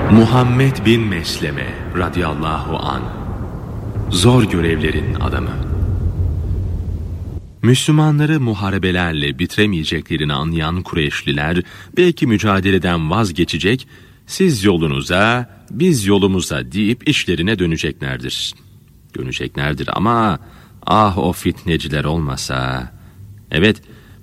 Muhammed bin Mesleme radıyallahu anh, zor görevlerin adamı. Müslümanları muharebelerle bitiremeyeceklerini anlayan Kureyşliler belki mücadeleden vazgeçecek, siz yolunuza, biz yolumuza deyip işlerine döneceklerdir. Döneceklerdir ama ah o fitneciler olmasa. Evet,